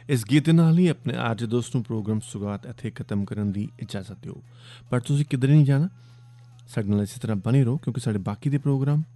ਇਸ ਗੀਤ ਦੇ ਨਾਲ ਹੀ ਆਪਣੇ ਅੱਜ ਦੋਸਤ ਨੂੰ ਪ੍ਰੋਗਰਾਮ ਸੁਗਾਤ ਇੱਥੇ ਖਤਮ ਕਰਨ ਦੀ ਇਜਾਜ਼ਤ ਦਿਓ। ਪਰ ਤੁਸੀਂ ਕਿਧਰੇ ਨਹੀਂ ਜਾਣਾ, ਸਾਡੇ ਨਾਲ ਇਸੇ ਤਰ੍ਹਾਂ ਬਣੇ ਰਹੋ, ਕਿਉਂਕਿ ਸਾਡੇ ਬਾਕੀ ਦੇ ਪ੍ਰੋਗਰਾਮ